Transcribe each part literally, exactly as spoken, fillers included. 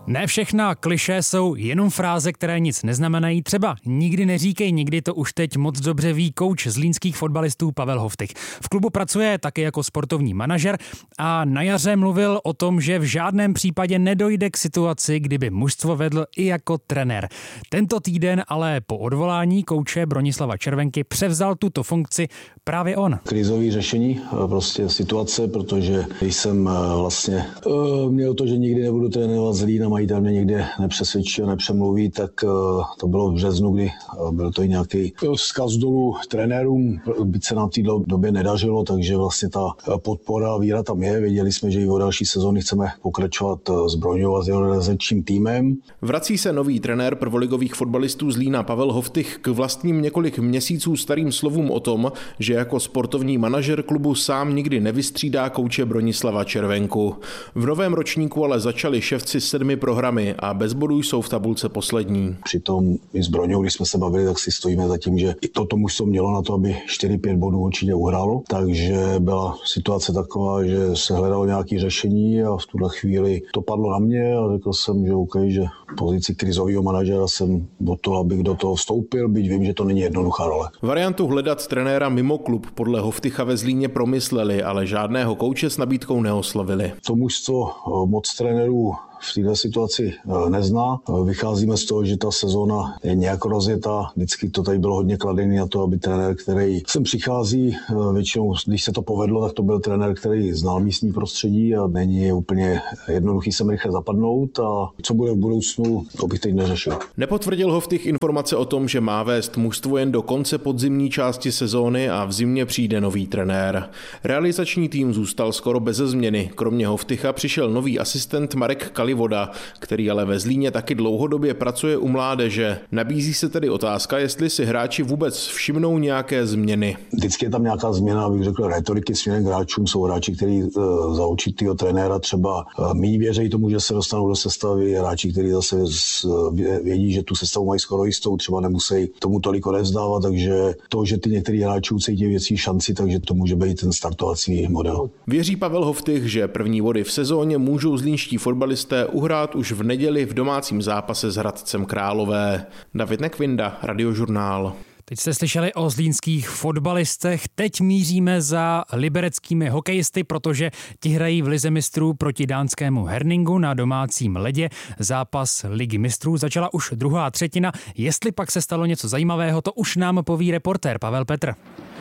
Ne všechna klišé jsou jenom fráze, které nic neznamenají. Třeba nikdy neříkej nikdy, to už teď moc dobře ví kouč zlínských fotbalistů Pavel Hoftych. V klubu pracuje taky jako sportovní manažer a na jaře mluvil o tom, že v žádném případě nedojde k situaci, kdyby mužstvo vedl i jako trenér. Tento týden ale po odvolání kouče Bronislava Červenky převzal tuto funkci právě on. Krizové řešení prostě situace, protože jsem vlastně měl to, že nikdy nebudu trénovat Zlín, majitel mě někde nepřesvědčí a nepřemluví, tak to bylo v březnu, kdy byl to i nějaký vzkaz dolů trenérům, byť se nám v té době nedařilo, takže vlastně ta podpora a víra tam je. Věděli jsme, že i o další sezóny chceme pokračovat s Broňou a s jeho realizačním týmem. Vrací se nový trenér prvoligových fotbalistů Zlína Pavel Hoftych k vlastním několik měsíců starým slovům o tom, že jako sportovní manažer klubu sám nikdy nevystřídá kouče Bronislava Červenku. V novém ročníku ale začali ševci sedmi programy a bez bodů jsou v tabulce poslední. Přitom i s Broňou, když jsme se bavili, tak si stojíme za tím, že i toto mužstvo mělo na to, aby čtyři pět bodů určitě uhrálo. Takže byla situace taková, že se hledalo nějaké řešení a v tuhle chvíli to padlo na mě a řekl jsem, že OK, že v pozici krizového manažera jsem do toho, abych do toho vstoupil, byť vím, že to není jednoduchá role. Variantu hledat trenéra mimo klub podle Hoftycha ve Zlíně promysleli, ale žádného kouče s nabídkou neoslovili. To mužstvo moc trenérů v této situaci nezná. Vycházíme z toho, že ta sezóna je nějak rozjetá. Vždycky to tady bylo hodně kladený na to, aby trenér, který sem přichází, většinou, když se to povedlo, tak to byl trenér, který znal místní prostředí a není úplně jednoduchý sem rychle zapadnout a co bude v budoucnu, to bych teď neřešil. Nepotvrdil Hoftych informace o tom, že má vést mužstvo jen do konce podzimní části sezóny a v zimě přijde nový trenér. Realizační tým zůstal skoro beze změny. Kromě Hoftycha přišel nový asistent Marek Kali Voda, který ale ve Zlíně taky dlouhodobě pracuje u mládeže. Nabízí se tedy otázka, jestli si hráči vůbec všimnou nějaké změny. Vždycky je tam nějaká změna, abych řekl, rétoriky směrem k hráčům. Jsou hráči, kteří uh, za určitýho trenéra třeba uh, méně věří tomu, že se dostanou do sestavy. Hráči, kteří zase z, uh, vědí, že tu sestavu mají skoro jistou, třeba nemusí tomu tolik odevzdávat, takže to, že ty některý hráči cítí věcí šanci, takže to může být ten startovací model. Věří Pavel Hoftych, že první body v sezóně můžou zlínští fotbalisté uhrát už v neděli v domácím zápase s Hradcem Králové. David Nekvinda, Radiožurnál. Teď jste slyšeli o zlínských fotbalistech, teď míříme za libereckými hokejisty, protože ti hrají v lize mistrů proti dánskému Herningu na domácím ledě. Zápas ligy mistrů začala už druhá třetina. Jestli pak se stalo něco zajímavého, to už nám poví reportér Pavel Petr.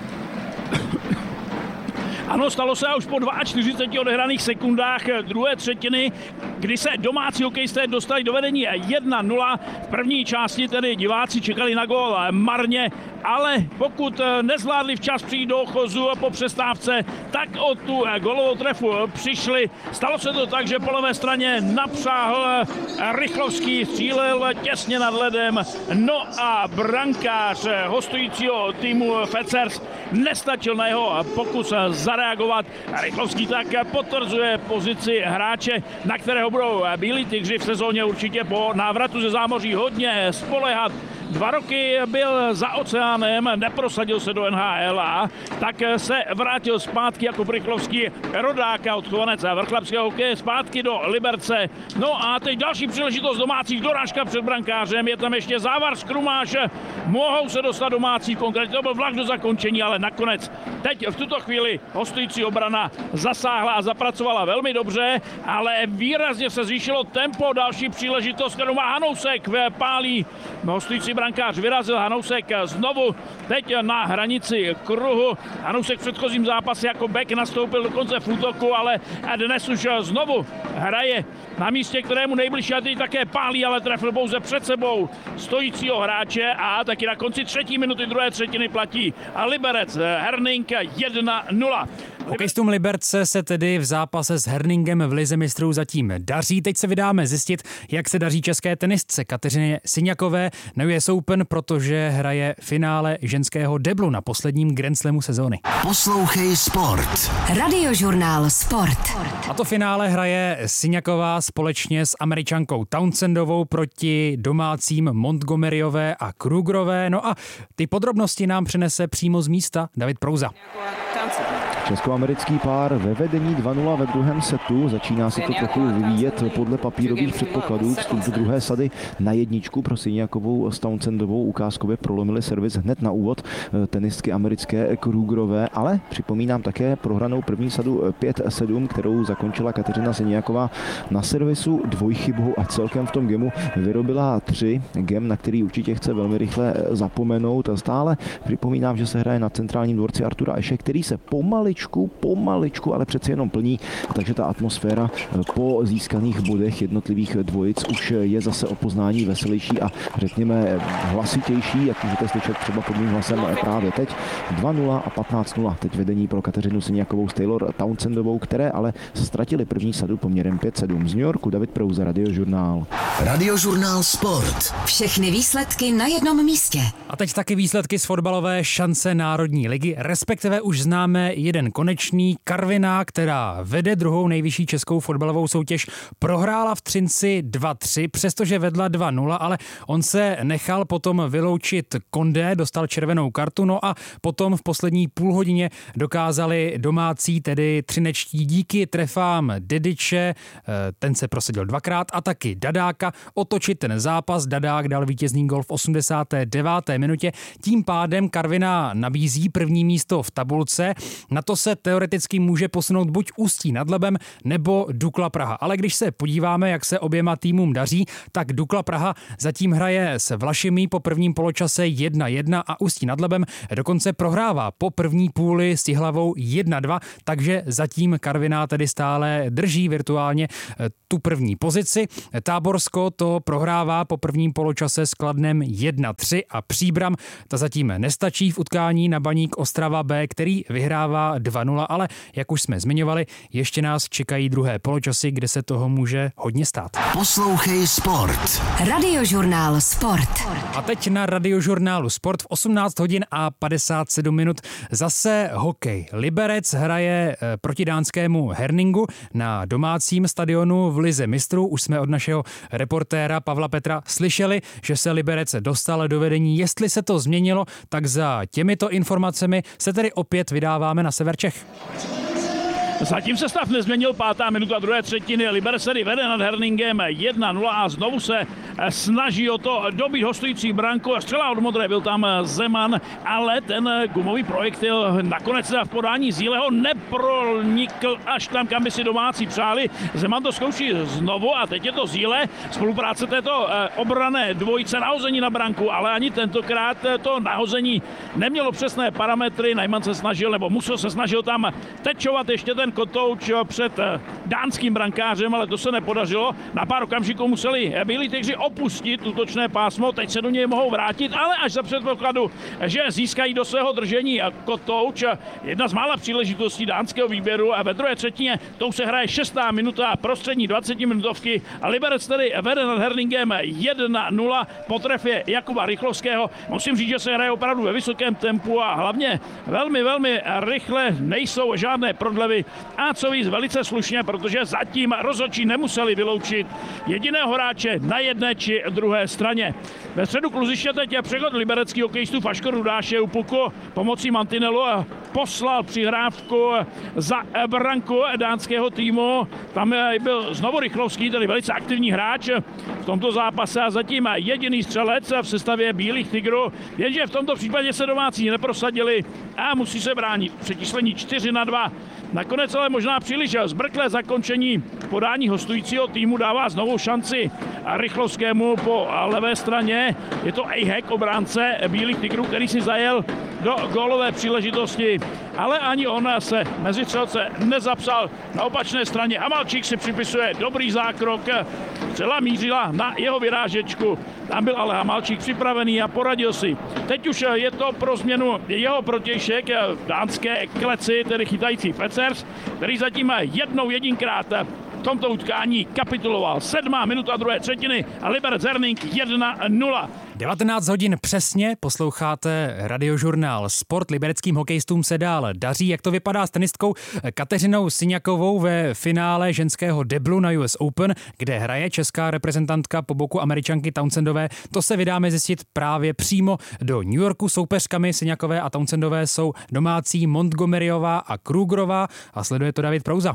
Ano, stalo se už po čtyřiceti dvou odehraných sekundách druhé třetiny, kdy se domácí hokejisté dostali do vedení jedna nula. V první části tedy diváci čekali na gól marně, ale pokud nezvládli včas přijít do ochozu po přestávce, tak o tu gólovou trefu přišli. Stalo se to tak, že po levé straně napřáhl Rychlovský, střílel těsně nad ledem, no a brankář hostujícího týmu Fecers nestačil na jeho pokus zareagovat. Rychlovský tak potvrzuje pozici hráče, na kterého budou bílí tygři v sezóně určitě po návratu ze zámoří hodně spoléhat. Dva roky byl za oceánem, neprosadil se do N H L a tak se vrátil zpátky jako Rychlovský, rodák a odchovanec vrchlabského hokeje, zpátky do Liberce. No a teď další příležitost domácích, dorážka před brankářem, je tam ještě závar z Krumáš, mohou se dostat domácí, konkrétně to byl vlak do zakončení, ale nakonec teď v tuto chvíli hostující obrana zasáhla a zapracovala velmi dobře, ale výrazně se zvýšilo tempo, další příležitost, kterou má Hanousek, pálí hostující brankář, vyrazil Hanousek znovu teď na hranici kruhu. Hanousek v předchozím zápase jako back nastoupil dokonce v útoku, ale dnes už znovu hraje na místě, kterému nejbližší a teď také pálí, ale trefil pouze před sebou stojícího hráče a taky na konci třetí minuty druhé třetiny platí Liberec Herning jedna nula. Hokejistům Liberce se tedy v zápase s Herningem v lize mistrů zatím daří. Teď se vydáme zjistit, jak se daří české tenistce Kateřině Syňakové na U S Open, protože hraje finále ženského deblu na posledním Grand Slamu sezóny. Poslouchej sport. Radiožurnál Sport. A to finále hraje Syňaková společně s Američankou Townsendovou proti domácím Montgomeryové a Krugerové. No a ty podrobnosti nám přinese přímo z místa David Prouza. Českoamerický pár ve vedení dva nula ve druhém setu. Začíná se to trochu vyvíjet podle papírových předpokladů. Vstup do druhé sady na jedničku pro Siniakovou s Townsendovou ukázkově prolomili servis hned na úvod tenistky americké Krugerové, ale připomínám také prohranou první sadu pět sedm, kterou zakončila Kateřina Siniaková na servisu dvojchybou a celkem v tom gemu vyrobila tři. Gem, na který určitě chce velmi rychle zapomenout. A stále připomínám, že se hraje na centrálním dvorci Artura Ashe, který se pomaličku, pomaličku, ale přeci jenom plní, takže ta atmosféra po získaných bodech jednotlivých dvojic už je zase o poznání veselější a řekněme hlasitější, jak můžete slyšet třeba pod mým hlasem právě teď. dva nula a patnáct nula. Teď vedení pro Kateřinu Siniakovou s Taylor Townsendovou, které ale ztratili první sadu poměrem pět sedm. Z New Yorku David Prouza, Radiožurnál. Radiožurnál Sport. Všechny výsledky na jednom místě. A teď taky výsledky z fotbalové šance Národní ligy, respektive už známe jeden konečný. Karviná, která vede druhou nejvyšší českou fotbalovou soutěž, prohrála v Třinci dva tři, přestože vedla dva nula, ale on se nechal potom vyloučit Kondé, dostal červenou kartu, no a potom v poslední půlhodině dokázali domácí, tedy třinečtí díky trefám Dediče, ten se prosadil dvakrát, a taky Dadáka, otočit ten zápas. Dadák dal vítězný gol v osmdesáté deváté minutě. Tím pádem Karviná nabízí první místo v tabulce. Na to se teoreticky může posunout buď Ústí nad Labem nebo Dukla Praha. Ale když se podíváme, jak se oběma týmům daří, tak Dukla Praha zatím hraje s Vlašimi po prvním poločase jedna jedna a Ústí nad Labem dokonce prohrává po první půli s Jihlavou jedna dva, takže zatím Karviná tedy stále drží virtuálně tu první pozici. Táborsko to prohrává po prvním poločase s Kladnem jedna tři a Příbram ta zatím nestačí v utkání na Baník Ostrava B, který vyhrává dva nula, ale jak už jsme zmiňovali, ještě nás čekají druhé poločasy, kde se toho může hodně stát. Poslouchej Sport. Radiožurnál Sport. A teď na Radiožurnálu Sport v osmnáct hodin a padesát sedm minut zase hokej. Liberec hraje proti dánskému Herningu na domácím stadionu v Lize mistrů. Už jsme od našeho reportéra Pavla Petra slyšeli, že se Liberec dostal do vedení. Jestli se to změnilo, tak za těmito informacemi se tedy opět vydáváme na sever Čech. Zatím se stav nezměnil, pátá minuta druhé třetiny, Liberec tedy vede nad Herningem jedna nula a znovu se snaží o to dobít hostující branku. Střela od modré, byl tam Zeman, ale ten gumový projektil nakonec v podání Zíleho nepronikl až tam, kam by si domácí přáli. Zeman to zkouší znovu a teď je to Zíle, spolupráce této obrané dvojice, nahození na branku, ale ani tentokrát to nahození nemělo přesné parametry. Najman se snažil, nebo musel se snažil tam tečovat ještě ten kotouč před dánským brankářem, ale to se nepodařilo. Na pár okamžiků museli Bílí tygři opustit útočné pásmo, teď se do něj mohou vrátit, ale až za předpokladu, že získají do svého držení kotouč. Jedna z mála příležitostí dánského výběru a ve druhé třetině tou se hraje šestá minuta prostřední dvacetiminutovky a Liberec tedy vede nad Herningem jedna nula po trefě Jakuba Rychlovského. Musím říct, že se hraje opravdu ve vysokém tempu a hlavně velmi, velmi rychle, nejsou žádné prodlevy. A co víc, velice slušně, protože zatím rozhodčí nemuseli vyloučit jediného hráče na jedné či druhé straně. Ve středu kluziště teď je přechod libereckých hokejistů Vaško Rudáš je u puku pomocí mantinelu a poslal přihrávku za branku dánského týmu. Tam byl znovu Rychlovský, tedy velice aktivní hráč v tomto zápase a zatím jediný střelec v sestavě Bílých tygrů, jenže v tomto případě se domácí neprosadili a musí se bránit. Přečíslení čtyři na dva. Nakonec ale možná příliš zbrklé zakončení podání hostujícího týmu dává znovu šanci Rychlovskému po levé straně. Je to Ejhek, obránce Bílých tygrů, který si zajel do gólové příležitosti, ale ani on se mezi střelce nezapsal. Na opačné straně Hamalčík si připisuje dobrý zákrok. Střela mířila na jeho vyrážečku. Tam byl ale Hamalčík připravený a poradil si. Teď už je to pro změnu jeho protějšek dánské kleci, tedy chytající Fecers, který zatím jednou jedinkrát v tomto utkání kapituloval. Sedmá minuta druhé třetiny a Liberec Herning jedna nula. devatenáct hodin přesně posloucháte Radiožurnál Sport. Libereckým hokejistům se dál daří. Jak to vypadá s tenistkou Kateřinou Siňakovou ve finále ženského deblu na U S Open, kde hraje česká reprezentantka po boku Američanky Townsendové? To se vydáme zjistit právě přímo do New Yorku. Soupeřkami Siňakové a Townsendové jsou domácí Montgomeryová a Krugerová a sleduje to David Prouza.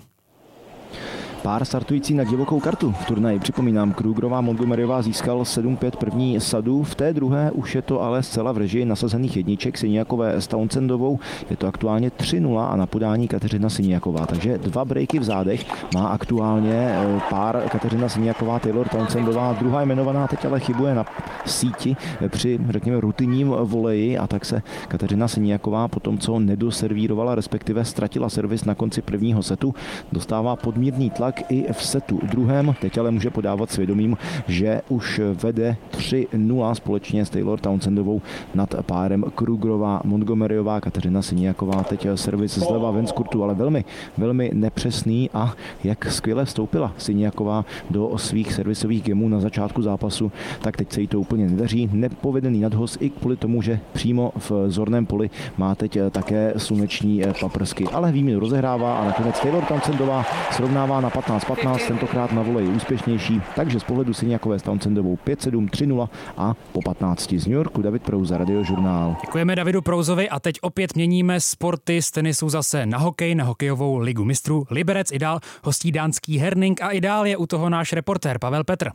Pár startující na divokou kartu v turnaji. Připomínám, Krugerová Montgomeryová získal sedm pět první sadu, v té druhé už je to ale zcela v režii nasazených jedniček Siňakové s Townsendovou. Je to aktuálně tři nula a na podání Kateřina Siňaková. Takže dva breaky v zádech má aktuálně pár Kateřina Siňaková, Taylor Townsendová. Druhá jmenovaná teď ale chybuje na síti při, řekněme, rutinním voleji a tak se Kateřina Siňaková po tom, co nedoservírovala, respektive ztratila servis na konci prvního setu, dostává podmírný tlak i v setu druhém. Teď ale může podávat svědomím, že už vede tři nula společně s Taylor Townsendovou nad párem Krugerová Montgomeryová. Kateřina Siňaková teď servis zleva ven z kurtu, ale velmi, velmi nepřesný a jak skvěle vstoupila Siňaková do svých servisových gemů na začátku zápasu, tak teď se jí to úplně nedaří. Nepovedený nadhoz i kvůli tomu, že přímo v zorném poli má teď také sluneční paprsky, ale výměnu rozehrává a nakonec Taylor Townsendová srovnává na patnáct patnáct, tentokrát na voleji úspěšnější, takže z pohledu Siňakové s Townsendovou pět sedm, tři nula a po patnácti z New Yorku David Prouza, Radiožurnál. Děkujeme Davidu Prouzovi a teď opět měníme sporty z tenisu zase na hokej, na hokejovou ligu mistrů. Liberec i dál hostí dánský Herning a i dál je u toho náš reportér Pavel Petr.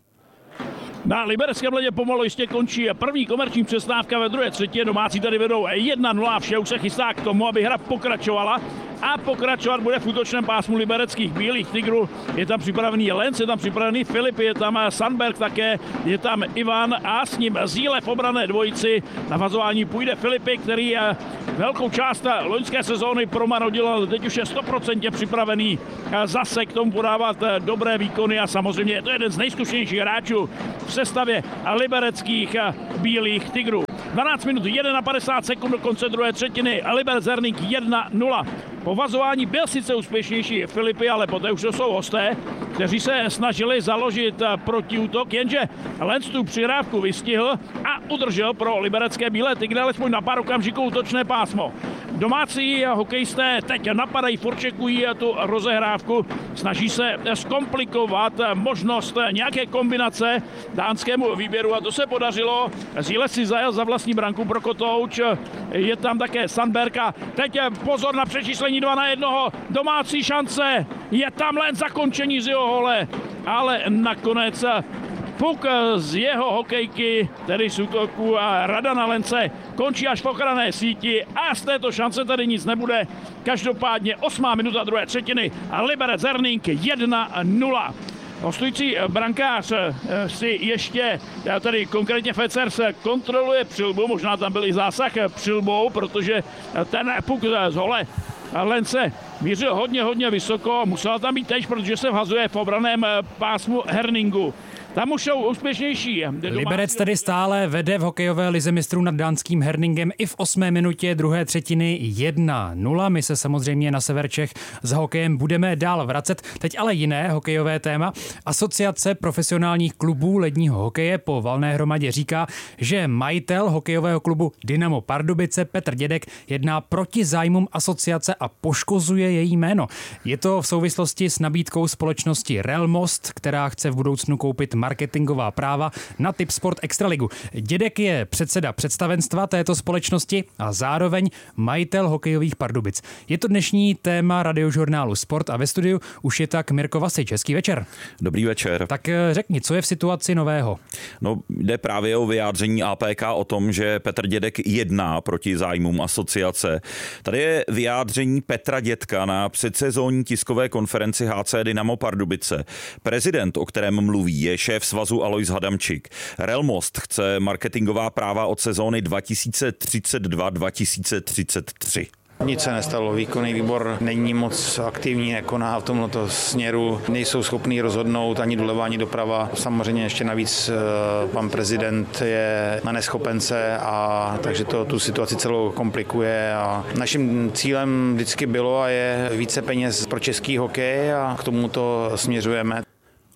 Na libereckém ledě pomalu jistě končí první komerční přestávka ve druhé třetině. Domácí tady vedou jedna nula, vše už se chystá k tomu, aby hra pokračovala. A pokračovat bude v útočném pásmu libereckých bílých tigrů. Je tam připravený Lenz, je tam připravený Filip, je tam Sandberg také, je tam Ivan a s ním Zíle v obranné dvojici. Na vazování půjde Filipy, který velkou část loňské sezóny promarodil, teď už je stoprocentně připravený zase k tomu podávat dobré výkony a samozřejmě je to jeden z nejzkušenějších hráčů v sestavě libereckých bílých tigrů. dvanáct minut padesát jedna sekund do konce druhé třetiny, Liberec Herning jedna nula. Po vazování byl sice úspěšnější Filipy, ale poté už to jsou hosté, kteří se snažili založit protiútok, jenže Lenz tu přihrávku vystihl a udržel pro liberecké bílé tygry alespoň na pár okamžiků útočné pásmo. Domácí hokejisté teď napadají, forčekují tu rozehrávku, snaží se zkomplikovat možnost nějaké kombinace dánskému výběru a to se podařilo. Zíle si zajel za vlastní branku pro kotouč, je tam také Sandberg a teď pozor na přečíslení dva na jednoho, domácí šance, je tam len zakončení z jeho hole, ale nakonec puk z jeho hokejky, tedy z útoku Radana Lence, končí až v ochranné síti a z této šance tady nic nebude. Každopádně osmá minuta druhé třetiny a Liberec Herning jedna nula. Hostující brankář si ještě, tady konkrétně Fecers, kontroluje přilbu, možná tam byl i zásah přilbou, protože ten puk z hole Lence mířil hodně, hodně vysoko, musela tam být teď, protože se vhazuje v obraném pásmu Herningu. Tam už jsou úspěšnější. Liberec tedy stále vede v hokejové lize mistrů nad dánským Herningem i v osmé minutě druhé třetiny jedna nula. My se samozřejmě na sever Čech s hokejem budeme dál vracet. Teď ale jiné hokejové téma. Asociace profesionálních klubů ledního hokeje po valné hromadě říká, že majitel hokejového klubu Dynamo Pardubice Petr Dědek jedná proti zájmům asociace a poškozuje její jméno. Je to v souvislosti s nabídkou společnosti Relmost, která chce v budoucnu koupit marketingová práva na Tipsport Extraligu. Dědek je předseda představenstva této společnosti a zároveň majitel hokejových Pardubic. Je to dnešní téma Radiožurnálu Sport a ve studiu už je tak Mirko Vasič. Hezký večer. Dobrý večer. Tak řekni, co je v situaci nového? No, jde právě o vyjádření A P K o tom, že Petr Dědek jedná proti zájmům asociace. Tady je vyjádření Petra Dědka na předsezónní tiskové konferenci H C Dynamo Pardubice. Prezident, o kterém mluví, je šéf svazu Alojz Hadamčík. Relmost chce marketingová práva od sezóny dva tisíce třicet dva dva tisíce třicet tři. Nic se nestalo, výkonný výbor není moc aktivní, nekoná v tomto směru, nejsou schopní rozhodnout ani doleva, ani doprava. Samozřejmě ještě navíc pan prezident je na neschopence, a takže to tu situaci celou komplikuje. A naším cílem vždycky bylo a je více peněz pro český hokej a k tomu to směřujeme.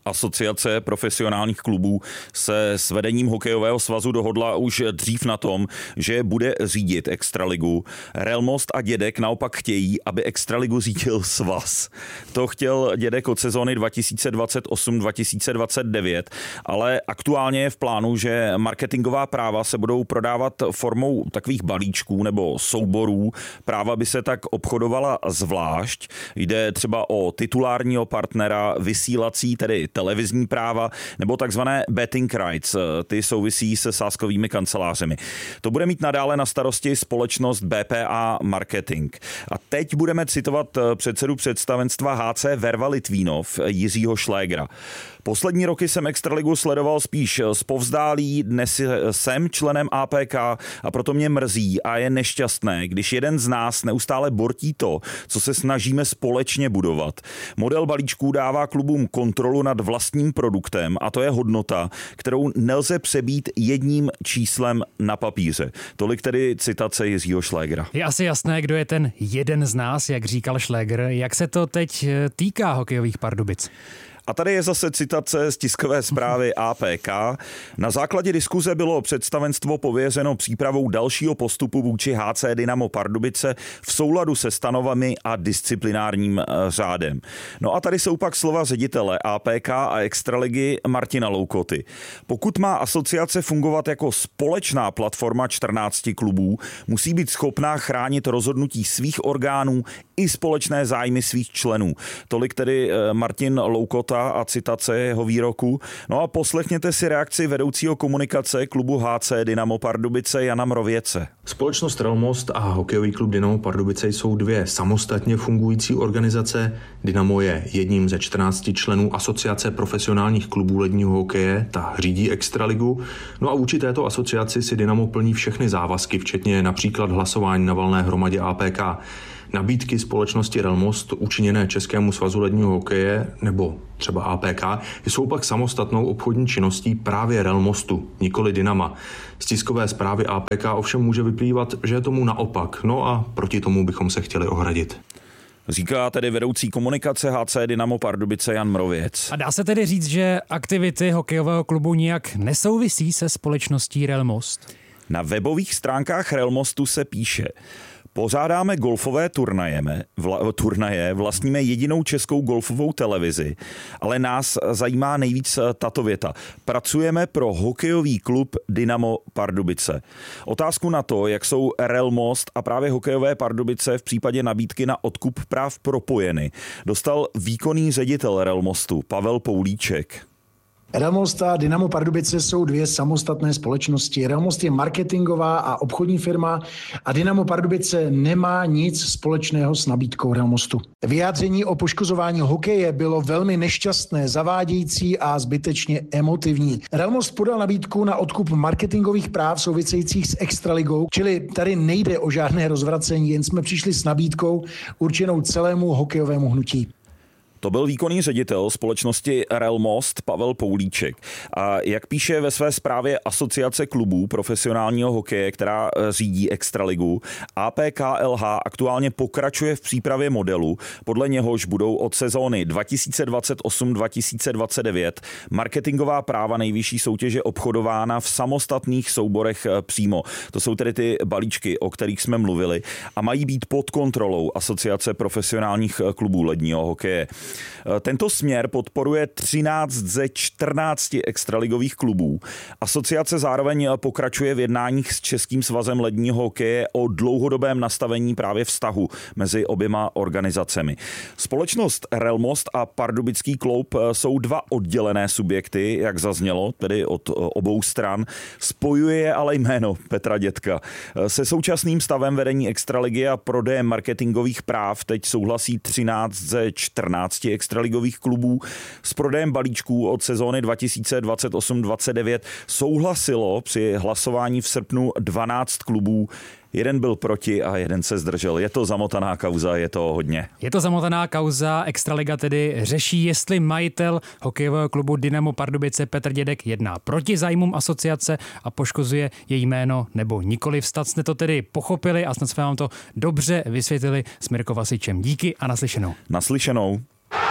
Asociace profesionálních klubů se s vedením hokejového svazu dohodla už dřív na tom, že bude řídit extraligu. Real Most a Dědek naopak chtějí, aby extraligu řídil svaz. To chtěl Dědek od sezóny dva tisíce dvacet osm dva tisíce dvacet devět, ale aktuálně je v plánu, že marketingová práva se budou prodávat formou takových balíčků nebo souborů. Práva by se tak obchodovala zvlášť. Jde třeba o titulárního partnera, vysílací, tedy televizní práva, nebo takzvané betting rights. Ty souvisí se sázkovými kancelářemi. To bude mít nadále na starosti společnost B P A Marketing. A teď budeme citovat předsedu představenstva H C Verva Litvínov Jiřího Šlégra. Poslední roky jsem extraligu sledoval spíš zpovzdálí, dnes jsem členem A P K a proto mě mrzí a je nešťastné, když jeden z nás neustále bortí to, co se snažíme společně budovat. Model balíčků dává klubům kontrolu nad vlastním produktem a to je hodnota, kterou nelze přebít jedním číslem na papíře. Tolik tedy citace Jiřího Šlégra. Je asi jasné, kdo je ten jeden z nás, jak říkal Šlégr. Jak se to teď týká hokejových Pardubic? A tady je zase citace z tiskové zprávy A P K. Na základě diskuze bylo představenstvo pověřeno přípravou dalšího postupu vůči H C Dynamo Pardubice v souladu se stanovami a disciplinárním řádem. No a tady jsou pak slova ředitele A P K a extraligy Martina Loukoty. Pokud má asociace fungovat jako společná platforma čtrnácti klubů, musí být schopná chránit rozhodnutí svých orgánů i společné zájmy svých členů. Tolik tedy Martin Loukota a citace jeho výroku. No a poslechněte si reakci vedoucího komunikace klubu H C Dynamo Pardubice Jana Mrověce. Společnost Real Most a hokejový klub Dynamo Pardubice jsou dvě samostatně fungující organizace. Dynamo je jedním ze čtrnácti členů Asociace profesionálních klubů ledního hokeje, ta řídí extraligu. No a vůči této asociaci si Dynamo plní všechny závazky, včetně například hlasování na valné hromadě A P K. Nabídky společnosti Real Most učiněné Českému svazu ledního hokeje nebo třeba A P K jsou pak samostatnou obchodní činností právě Real Mostu, nikoli Dynama. Z tiskové zprávy A P K ovšem může vyplývat, že je tomu naopak, no a proti tomu bychom se chtěli ohradit. Říká tedy vedoucí komunikace H C Dynamo Pardubice Jan Mrověc. A dá se tedy říct, že aktivity hokejového klubu nijak nesouvisí se společností Real Most? Na webových stránkách Real Mostu se píše: pořádáme golfové turnaje, vla, turnaje, vlastníme jedinou českou golfovou televizi, ale nás zajímá nejvíc tato věta. Pracujeme pro hokejový klub Dynamo Pardubice. Otázku na to, jak jsou Real Most a právě hokejové Pardubice v případě nabídky na odkup práv propojeny, dostal výkonný ředitel Real Mostu Pavel Poulíček. Real Most a Dynamo Pardubice jsou dvě samostatné společnosti. Real Most je marketingová a obchodní firma a Dynamo Pardubice nemá nic společného s nabídkou Real Mostu. Vyjádření o poškozování hokeje bylo velmi nešťastné, zavádějící a zbytečně emotivní. Real Most podal nabídku na odkup marketingových práv souvisejících s extraligou, čili tady nejde o žádné rozvracení, jen jsme přišli s nabídkou určenou celému hokejovému hnutí. To byl výkonný ředitel společnosti Real Most Pavel Poulíček. A jak píše ve své zprávě Asociace klubů profesionálního hokeje, která řídí extraligu, A P K L H aktuálně pokračuje v přípravě modelu, podle něhož budou od sezóny dva tisíce dvacet osm dva tisíce dvacet devět marketingová práva nejvyšší soutěže obchodována v samostatných souborech přímo. To jsou tedy ty balíčky, o kterých jsme mluvili, a mají být pod kontrolou Asociace profesionálních klubů ledního hokeje. Tento směr podporuje třináct ze čtrnácti extraligových klubů. Asociace zároveň pokračuje v jednáních s Českým svazem ledního hokeje o dlouhodobém nastavení právě vztahu mezi oběma organizacemi. Společnost Real Most a Pardubický klub jsou dva oddělené subjekty, jak zaznělo, tedy od obou stran. Spojuje je ale jméno Petra Dědka. Se současným stavem vedení extraligy a prodejem marketingových práv teď souhlasí třináct ze čtrnácti extraligových klubů. S prodejem balíčků od sezóny dva tisíce dvacet osm dvacet devět souhlasilo při hlasování v srpnu dvanáct klubů. Jeden byl proti a jeden se zdržel. Je to zamotaná kauza, je to hodně. Je to zamotaná kauza. Extraliga tedy řeší, jestli majitel hokejového klubu Dynamo Pardubice Petr Dědek jedná proti zájmům asociace a poškozuje její jméno nebo nikoliv. Snad jste to tedy pochopili a snad jsme vám to dobře vysvětlili s Mirkou Vasičem. Díky a naslyšenou. Naslyšenou.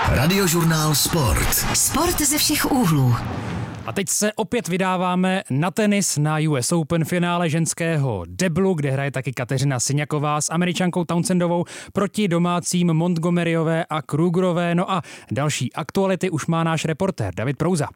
Radiožurnál Sport. Sport ze všech úhlů. A teď se opět vydáváme na tenis na U S Open finále ženského deblu, kde hraje taky Kateřina Syňaková s Američankou Townsendovou proti domácím Montgomeryové a Krugerové. No a další aktuality už má náš reportér David Prouza.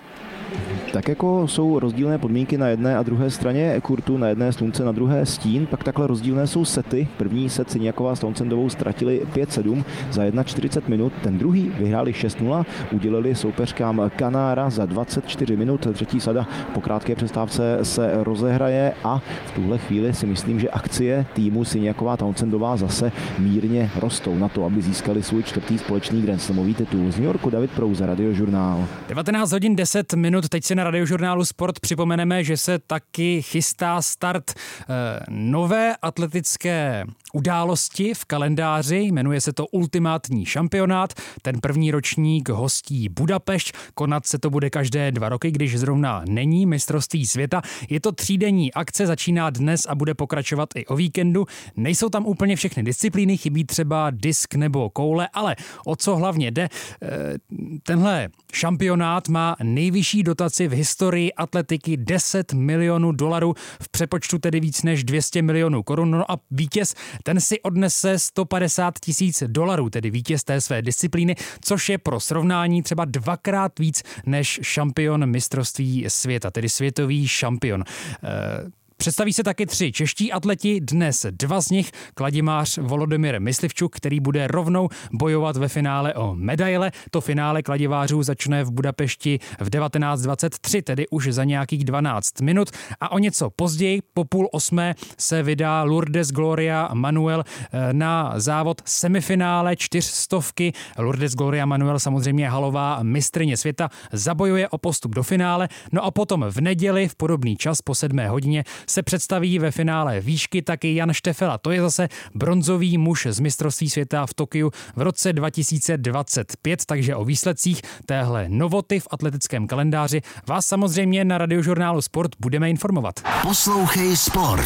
Tak jako jsou rozdílné podmínky na jedné a druhé straně kurtu, na jedné slunce, na druhé stín, pak takhle rozdílné jsou sety. První set Syňaková s Townsendovou ztratili pět sedm za čtyřicet jedna minut, ten druhý vyhráli šest nula, udělili soupeřkám Kanára za dvacet čtyři minut. Třetí sada po krátké přestávce se rozehraje a v tuhle chvíli si myslím, že akcie týmu Syňaková Townsendová zase mírně rostou na to, aby získali svůj čtvrtý společný grandslamový titul. Z New Yorku David Prouza, Radiožurnál. devatenáct hodin deset minut, teď si na Radiožurnálu Sport připomeneme, že se taky chystá start eh, nové atletické události v kalendáři, jmenuje se to Ultimátní šampionát. Ten první ročník hostí Budapešť, konat se to bude každé dva roky, když zrovna není mistrovství světa. Je to třídenní akce, začíná dnes a bude pokračovat i o víkendu. Nejsou tam úplně všechny disciplíny, chybí třeba disk nebo koule, ale o co hlavně jde, eh, tenhle šampionát má nejvyšší dotaci v historii atletiky deset milionů dolarů, v přepočtu tedy víc než dvě stě milionů korun. No a vítěz, ten si odnese sto padesát tisíc dolarů, tedy vítěz té své disciplíny, což je pro srovnání třeba dvakrát víc než šampion mistrovství světa, tedy světový šampion. E- Představí se taky tři čeští atleti, dnes dva z nich, kladimář Volodymyr Myslivčuk, který bude rovnou bojovat ve finále o medaile. To finále kladivářů začne v Budapešti v devatenáct dvacet tři, tedy už za nějakých dvanáct minut. A o něco později, po půl osmé, se vydá Lourdes Gloria Manuel na závod semifinále čtyřstovky. Lourdes Gloria Manuel, samozřejmě halová mistryně světa, zabojuje o postup do finále. No a potom v neděli v podobný čas po sedmé hodině se představí ve finále výšky taky Jan Štefela. To je zase bronzový muž z mistrovství světa v Tokiu v roce dva tisíce dvacet pět, takže o výsledcích téhle novoty v atletickém kalendáři vás samozřejmě na Radiožurnálu Sport budeme informovat. Poslouchej Sport.